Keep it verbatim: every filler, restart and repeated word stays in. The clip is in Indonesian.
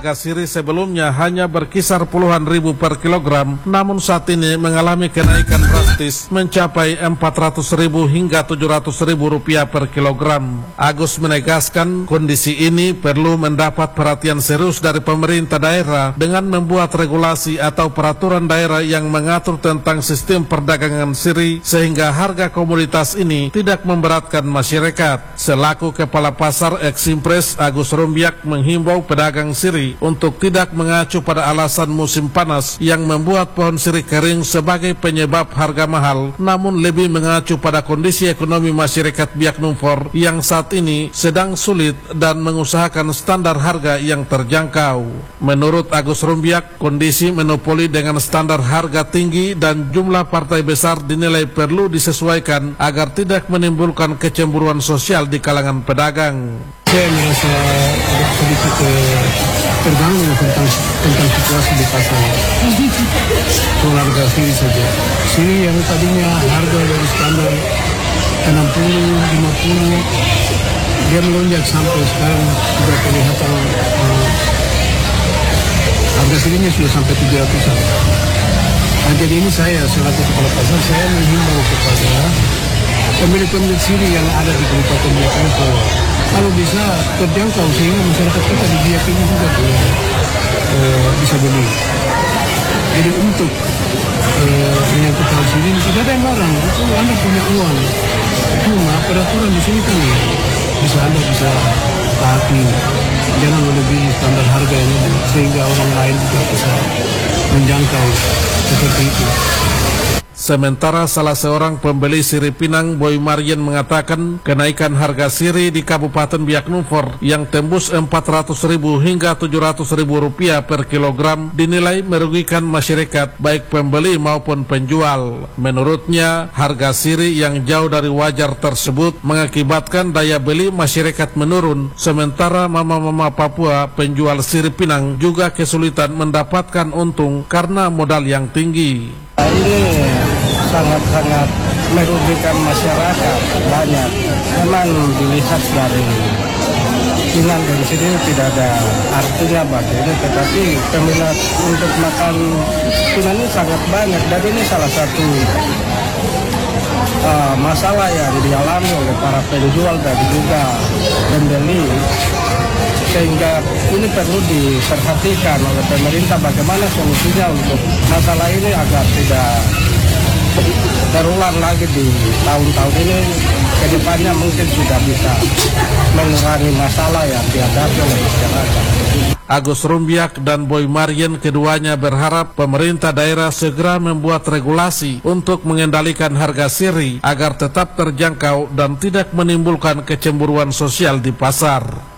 Harga sirih sebelumnya hanya berkisar puluhan ribu per kilogram, namun saat ini mengalami kenaikan drastis mencapai empat ratus ribu hingga tujuh ratus ribu rupiah per kilogram. Agus menegaskan kondisi ini perlu mendapat perhatian serius dari pemerintah daerah dengan membuat regulasi atau peraturan daerah yang mengatur tentang sistem perdagangan sirih sehingga harga komoditas ini tidak memberatkan masyarakat. Selaku Kepala Pasar Eksimpres, Agus Rumbiak menghimbau pedagang sirih untuk tidak mengacu pada alasan musim panas yang membuat pohon sirih kering sebagai penyebab harga mahal, namun lebih mengacu pada kondisi ekonomi masyarakat Biak Numfor yang saat ini sedang sulit dan mengusahakan standar harga yang terjangkau. Menurut Agus Rumbiak, kondisi monopoli dengan standar harga tinggi dan jumlah partai besar dinilai perlu disesuaikan agar tidak menimbulkan kecemburuan sosial di kalangan pedagang. Saya merasa agak sedikit terganggu tentang, tentang situasi di pasar. Soal harga sirih saja. Sirih yang tadinya harga dari standar enam puluh, lima puluh, dia melonjak sampai sekarang sudah kelihatan uh, harga sirihnya sudah sampai tujuh ratusan. Nah, jadi ini saya selaku kepala pasar, saya menghimbau kepada pemilik-pemilik sirih yang ada di Kabupaten Biak Numfor, kalau bisa terjangkau sehingga masyarakat kita di Biak ini juga boleh, uh, bisa beli. Jadi untuk uh, menyangkut hal sirih tidak ada yang larang, itu Anda punya uang. Cuma peraturan di sini kan bisa Anda bisa taati, jangan melebihi standar harga ini sehingga orang lain juga bisa menjangkau seperti itu. Sementara salah seorang pembeli sirih Pinang, Boy Marian, mengatakan kenaikan harga sirih di Kabupaten Biak Numfor yang tembus empat ratus ribu hingga tujuh ratus ribu rupiah per kilogram dinilai merugikan masyarakat baik pembeli maupun penjual. Menurutnya, harga sirih yang jauh dari wajar tersebut mengakibatkan daya beli masyarakat menurun, sementara mama-mama Papua penjual sirih Pinang juga kesulitan mendapatkan untung karena modal yang tinggi. Ini sangat-sangat merugikan masyarakat banyak. Memang dilihat dari Pinang dan sini tidak ada artinya bagi ini, tetapi peminat untuk makan Pinang ini sangat banyak dan ini salah satu uh, masalah yang dialami oleh para penjual dan juga pembeli, sehingga ini perlu diperhatikan oleh pemerintah bagaimana solusinya untuk masalah ini agar tidak terulang lagi di tahun-tahun ini. Kedepannya mungkin sudah bisa mengurangi masalah yang dihadapi oleh masyarakat. Agus Rumbiak dan Boy Marian keduanya berharap pemerintah daerah segera membuat regulasi untuk mengendalikan harga sirih agar tetap terjangkau dan tidak menimbulkan kecemburuan sosial di pasar.